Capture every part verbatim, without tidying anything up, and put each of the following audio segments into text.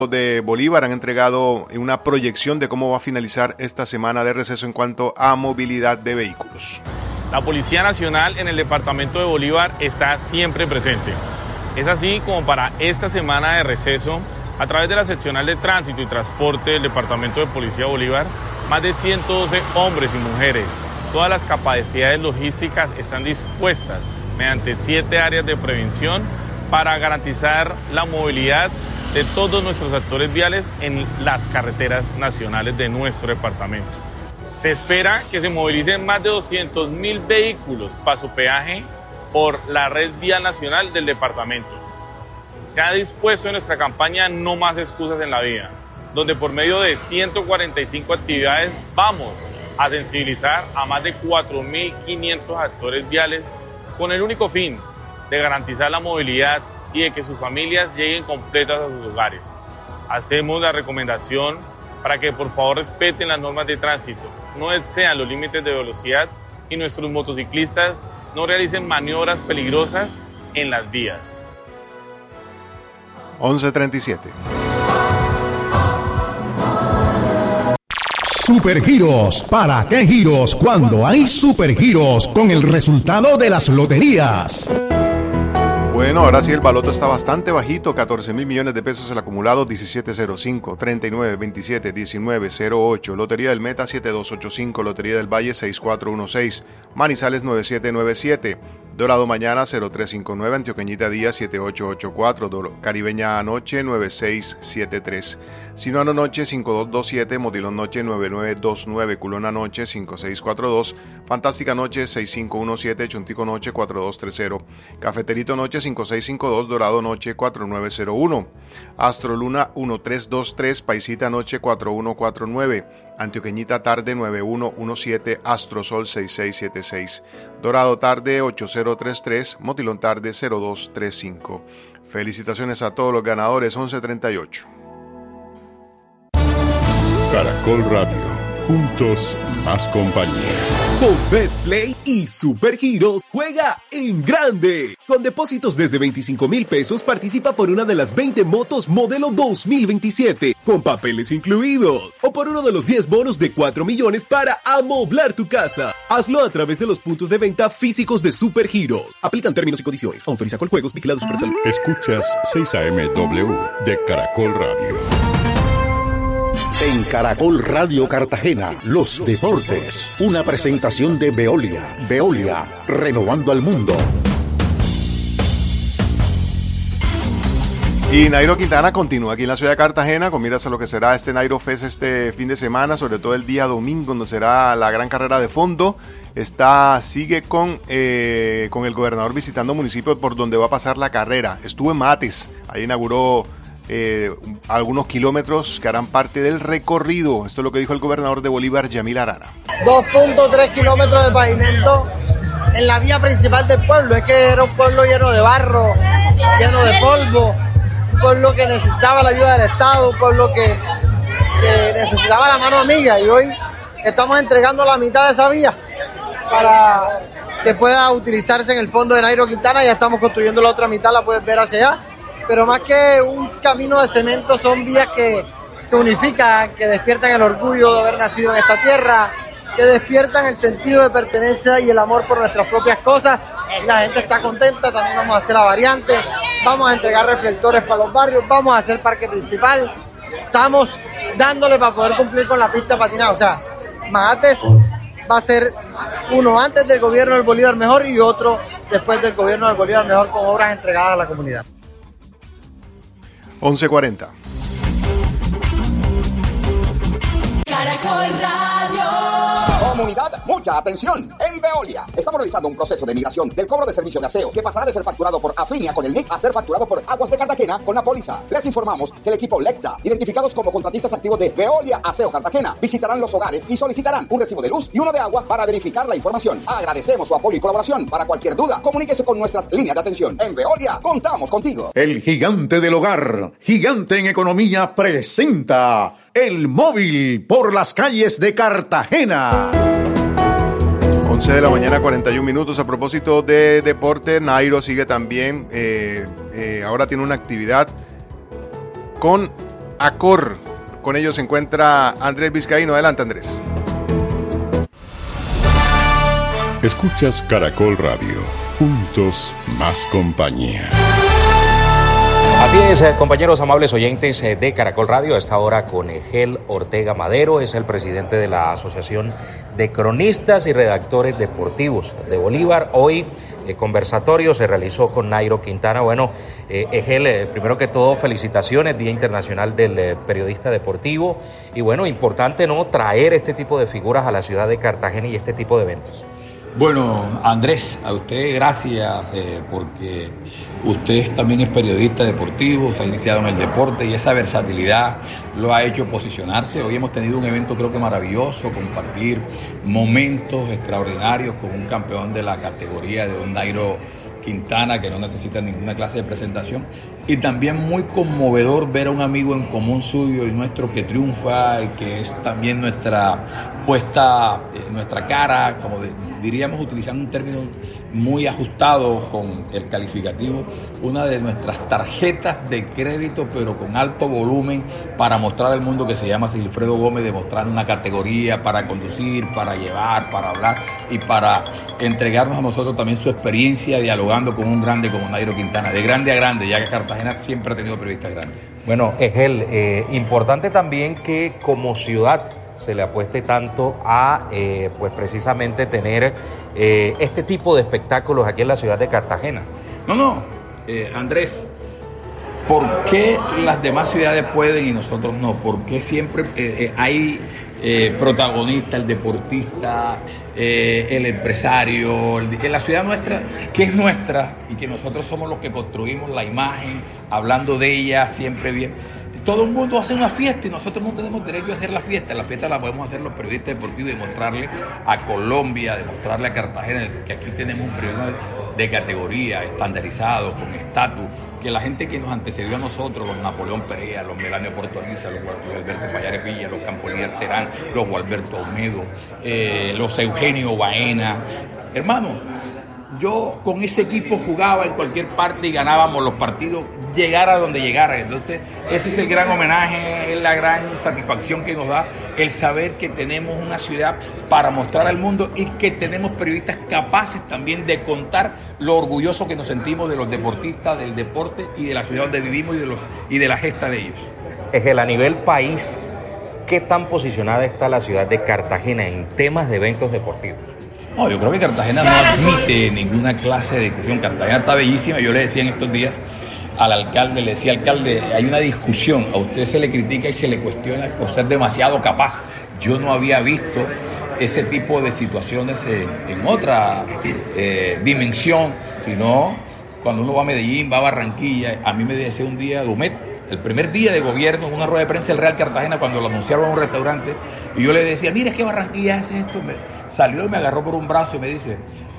de Bolívar han entregado una proyección de cómo va a finalizar esta semana de receso en cuanto a movilidad de vehículos. La Policía Nacional en el departamento de Bolívar está siempre presente. Es así como para esta semana de receso, a través de la seccional de tránsito y transporte del departamento de Policía Bolívar, más de ciento doce hombres y mujeres, todas las capacidades logísticas están dispuestas mediante siete áreas de prevención para garantizar la movilidad de todos nuestros actores viales en las carreteras nacionales de nuestro departamento. Se espera que se movilicen más de doscientos mil vehículos paso peaje por la red vial nacional del departamento. Se ha dispuesto en nuestra campaña No Más Excusas en la Vida, donde por medio de ciento cuarenta y cinco actividades vamos a sensibilizar a más de cuatro mil quinientos actores viales con el único fin de garantizar la movilidad y de que sus familias lleguen completas a sus hogares. Hacemos la recomendación para que por favor respeten las normas de tránsito, no excedan los límites de velocidad y nuestros motociclistas no realicen maniobras peligrosas en las vías. once treinta y siete. Supergiros. ¿Para qué giros cuando hay supergiros con el resultado de las loterías? Bueno, ahora sí el baloto está bastante bajito, catorce mil millones de pesos el acumulado, diecisiete cero cinco, treinta y nueve, veintisiete, diecinueve cero ocho, Lotería del Meta siete dos ocho cinco, Lotería del Valle seis cuatro uno seis, Manizales nueve siete nueve siete, Dorado Mañana cero tres cinco nueve, Antioqueñita Día siete ocho ocho cuatro, Caribeña Anoche nueve seis siete tres, Sinuano Noche cinco dos dos siete, Motilón Noche nueve nueve dos nueve, Culona Noche cinco seis cuatro dos, Fantástica Noche seis cinco uno siete, Chontico Noche cuatro dos tres cero, Cafeterito Noche cinco seis cinco dos, Dorado Noche cuatro nueve cero uno, Astro Luna uno tres dos tres, Paisita Noche cuatro uno cuatro nueve, Antioqueñita Tarde nueve uno uno siete, Astro Sol seis seis siete seis, Dorado Tarde ocho cero tres tres, Motilón Tarde cero dos tres cinco. Felicitaciones a todos los ganadores. Once treinta y ocho. Caracol Radio, juntos más compañía. Con Betplay y Supergiros, juega en grande. Con depósitos desde veinticinco mil pesos, participa por una de las veinte motos modelo dos mil veintisiete, con papeles incluidos. O por uno de los diez bonos de cuatro millones para amoblar tu casa. Hazlo a través de los puntos de venta físicos de Supergiros. Aplican términos y condiciones. Autoriza con juegos, vigilado Supersalud. Escuchas seis A M W de Caracol Radio. En Caracol Radio Cartagena, los deportes. Una presentación de Veolia. Veolia, renovando al mundo. Y Nairo Quintana continúa aquí en la ciudad de Cartagena con miras a lo que será este Nairo Fest este fin de semana, sobre todo el día domingo, donde será la gran carrera de fondo. Está, sigue con, eh, con el gobernador visitando municipios por donde va a pasar la carrera. Estuvo en Mates, ahí inauguró Eh, algunos kilómetros que harán parte del recorrido. Esto es lo que dijo el gobernador de Bolívar, Yamil Arana. dos punto tres kilómetros de pavimento en la vía principal del pueblo. Es que era un pueblo lleno de barro, lleno de polvo, un pueblo que necesitaba la ayuda del Estado, un pueblo que, que necesitaba la mano amiga, y hoy estamos entregando la mitad de esa vía para que pueda utilizarse en el fondo de Nairo Quintana. Ya estamos construyendo la otra mitad, la puedes ver hacia allá. Pero más que un camino de cemento, son vías que, que unifican, que despiertan el orgullo de haber nacido en esta tierra, que despiertan el sentido de pertenencia y el amor por nuestras propias cosas. La gente está contenta. También vamos a hacer la variante, vamos a entregar reflectores para los barrios, vamos a hacer parque principal. Estamos dándole para poder cumplir con la pista patinada. O sea, Mahates va a ser uno antes del gobierno del Bolívar Mejor y otro después del gobierno del Bolívar Mejor, con obras entregadas a la comunidad. once cuarenta. Caracol Radio. Comunidad, mucha atención. En Veolia estamos realizando un proceso de migración del cobro de servicio de aseo, que pasará de ser facturado por Afinia con el N I C a ser facturado por Aguas de Cartagena con la póliza. Les informamos que el equipo Lecta, identificados como contratistas activos de Veolia Aseo Cartagena, visitarán los hogares y solicitarán un recibo de luz y uno de agua para verificar la información. Agradecemos su apoyo y colaboración. Para cualquier duda, comuníquese con nuestras líneas de atención. En Veolia, contamos contigo. El gigante del hogar, gigante en economía, presenta El Móvil por las calles de Cartagena. once de la mañana, cuarenta y un minutos. A propósito de deporte, Nairo sigue también, eh, eh, ahora tiene una actividad con Accor. Con ellos se encuentra Andrés Vizcaíno. Adelante, Andrés. Escuchas Caracol Radio. Juntos, más compañía. Así es, eh, compañeros amables oyentes eh, de Caracol Radio, a esta hora con Egel Ortega Madero, es el presidente de la Asociación de Cronistas y Redactores Deportivos de Bolívar. Hoy el eh, conversatorio se realizó con Nairo Quintana. Bueno, eh, Egel, eh, primero que todo, felicitaciones, Día Internacional del eh, Periodista Deportivo. Y bueno, importante, ¿no?, traer este tipo de figuras a la ciudad de Cartagena y este tipo de eventos. Bueno, Andrés, a usted gracias, eh, porque usted también es periodista deportivo, se ha iniciado en el deporte y esa versatilidad lo ha hecho posicionarse. Hoy hemos tenido un evento creo que maravilloso, compartir momentos extraordinarios con un campeón de la categoría de un Nairo Quintana, que no necesita ninguna clase de presentación, y también muy conmovedor ver a un amigo en común suyo y nuestro que triunfa y que es también nuestra puesta, eh, nuestra cara, como de, diríamos utilizando un término muy ajustado con el calificativo, una de nuestras tarjetas de crédito pero con alto volumen para mostrar al mundo, que se llama Silfredo Gómez, demostrar una categoría para conducir, para llevar, para hablar y para entregarnos a nosotros también su experiencia dialogando con un grande como Nairo Quintana, de grande a grande, ya que Cartagena siempre ha tenido periodistas grandes. Bueno, Egel, eh, importante también que como ciudad se le apueste tanto a, eh, pues precisamente tener eh, este tipo de espectáculos aquí en la ciudad de Cartagena. No, no, eh, Andrés, ¿por qué las demás ciudades pueden y nosotros no? ¿Por qué siempre eh, eh, hay eh, protagonista, el deportista, eh, el empresario, el, en la ciudad nuestra, que es nuestra y que nosotros somos los que construimos la imagen, hablando de ella siempre bien? Todo el mundo hace una fiesta y nosotros no tenemos derecho a hacer la fiesta. La fiesta la podemos hacer los periodistas deportivos y demostrarle a Colombia, demostrarle a Cartagena que aquí tenemos un periodismo de categoría, estandarizado, con estatus, que la gente que nos antecedió a nosotros, los Napoleón Perea, los Melanio Portoriza, los Alberto Payares Villa, los Campolier Terán, los Gualberto Olmedo, eh, los Eugenio Baena, hermano, yo con ese equipo jugaba en cualquier parte y ganábamos los partidos, llegara a donde llegara. Entonces ese es el gran homenaje, es la gran satisfacción que nos da el saber que tenemos una ciudad para mostrar al mundo y que tenemos periodistas capaces también de contar lo orgulloso que nos sentimos de los deportistas, del deporte y de la ciudad donde vivimos y de, los, y de la gesta de ellos. Egel, a nivel país, ¿qué tan posicionada está la ciudad de Cartagena en temas de eventos deportivos? No, yo creo que Cartagena no admite ninguna clase de discusión. Cartagena está bellísima. Yo le decía en estos días al alcalde, le decía, alcalde, hay una discusión, a usted se le critica y se le cuestiona por ser demasiado capaz. Yo no había visto ese tipo de situaciones en, en otra eh, dimensión, sino cuando uno va a Medellín, va a Barranquilla. A mí me decía un día Dumet, el primer día de gobierno, en una rueda de prensa del Real Cartagena, cuando lo anunciaron en un restaurante, y yo le decía, mira, es que Barranquilla hace esto. Me salió y me agarró por un brazo y me dice,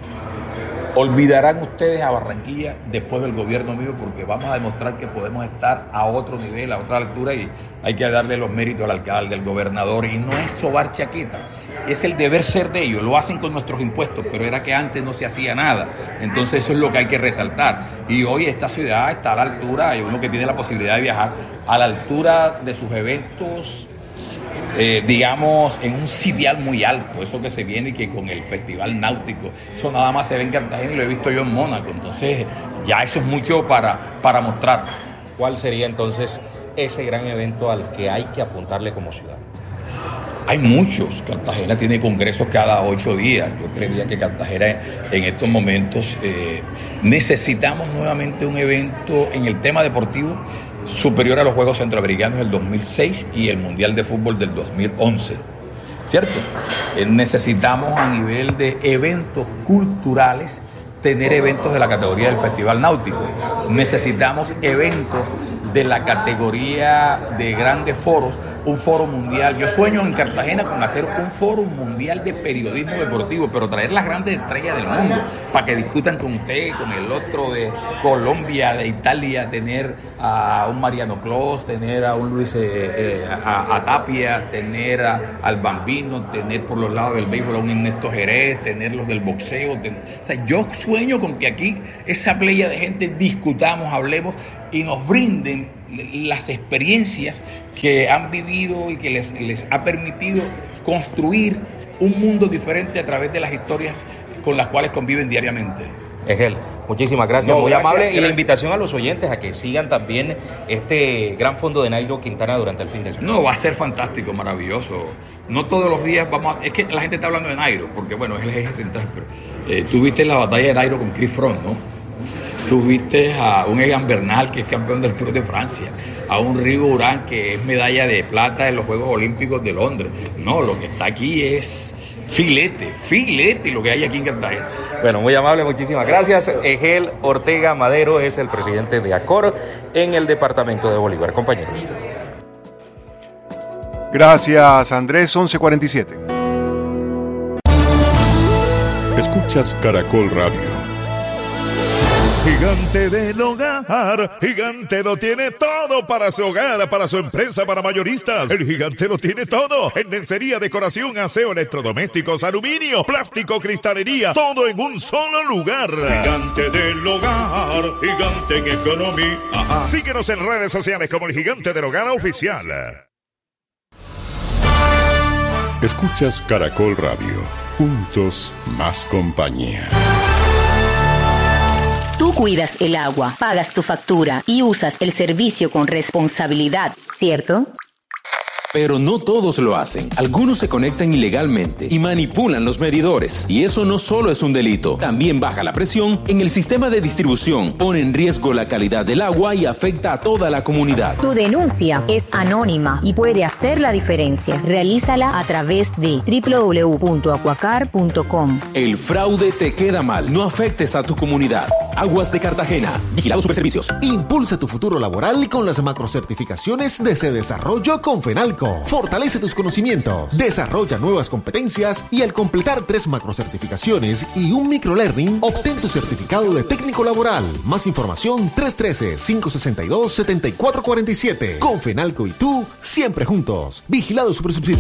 olvidarán ustedes a Barranquilla después del gobierno mío, porque vamos a demostrar que podemos estar a otro nivel, a otra altura, y hay que darle los méritos al alcalde, al gobernador, y no es sobar chaqueta, es el deber ser de ellos. Lo hacen con nuestros impuestos, pero era que antes no se hacía nada. Entonces eso es lo que hay que resaltar, y hoy esta ciudad está a la altura, hay uno que tiene la posibilidad de viajar a la altura de sus eventos, Eh, digamos, en un sitial muy alto, eso que se viene y que con el Festival Náutico, eso nada más se ve en Cartagena y lo he visto yo en Mónaco. Entonces ya eso es mucho para, para mostrar. ¿Cuál sería entonces ese gran evento al que hay que apuntarle como ciudad? Hay muchos. Cartagena tiene congresos cada ocho días. Yo creería que Cartagena en estos momentos eh, necesitamos nuevamente un evento en el tema deportivo superior a los Juegos Centroamericanos del dos mil seis y el Mundial de Fútbol del dos mil once, ¿cierto? Eh, necesitamos a nivel de eventos culturales tener eventos de la categoría del Festival Náutico. Necesitamos eventos de la categoría de grandes foros, un foro mundial. Yo sueño en Cartagena con hacer un foro mundial de periodismo deportivo, pero traer las grandes estrellas del mundo para que discutan con usted, con el otro de Colombia, de Italia, tener a un Mariano Clos, tener a un Luis, eh, eh, a, a Tapia, tener a, al Bambino, tener por los lados del béisbol a un Ernesto Jerez, tener los del boxeo. Tener, o sea, yo sueño con que aquí esa playa de gente discutamos, hablemos y nos brinden las experiencias que han vivido y que les, les ha permitido construir un mundo diferente a través de las historias con las cuales conviven diariamente. Egel, muchísimas gracias, No, muy gracias, amable. Y gracias. la invitación a los oyentes a que sigan también este gran fondo de Nairo Quintana durante el fin de semana. No, va a ser fantástico, maravilloso. No todos los días vamos a... Es que la gente está hablando de Nairo, porque bueno, es el eje central, pero eh, tú viste la batalla de Nairo con Chris Froome, ¿no? Tú viste a un Egan Bernal, que es campeón del Tour de Francia, a un Rigo Urán, que es medalla de plata en los Juegos Olímpicos de Londres. No, lo que está aquí es filete, filete lo que hay aquí en Cartagena. Bueno, muy amable, muchísimas gracias. Egel Ortega Madero es el presidente de ACOR en el departamento de Bolívar. Compañeros. Gracias, Andrés. once cuarenta y siete. Escuchas Caracol Radio. Gigante del Hogar, Gigante lo tiene todo para su hogar, para su empresa, para mayoristas. El Gigante lo tiene todo. En lencería, decoración, aseo, electrodomésticos, aluminio, plástico, cristalería, todo en un solo lugar. Gigante del Hogar, Gigante en economía. Ajá. Síguenos en redes sociales como el Gigante del Hogar Oficial. Escuchas Caracol Radio. Juntos, más compañía. Tú cuidas el agua, pagas tu factura y usas el servicio con responsabilidad, ¿cierto? Pero no todos lo hacen. Algunos se conectan ilegalmente y manipulan los medidores. Y eso no solo es un delito, también baja la presión en el sistema de distribución, pone en riesgo la calidad del agua y afecta a toda la comunidad. Tu denuncia es anónima y puede hacer la diferencia. Realízala a través de doble u doble u doble u punto acuacar punto com. El fraude te queda mal. No afectes a tu comunidad. Aguas de Cartagena. Vigilado Superservicios. Impulsa tu futuro laboral con las macrocertificaciones de Se Desarrollo con Fenalco. Fortalece tus conocimientos, desarrolla nuevas competencias y al completar tres macrocertificaciones y un microlearning, obtén tu certificado de técnico laboral. Más información tres uno tres, cinco seis dos, siete cuatro cuatro siete. Con Fenalco y tú, siempre juntos. Vigilado Supersubsidio.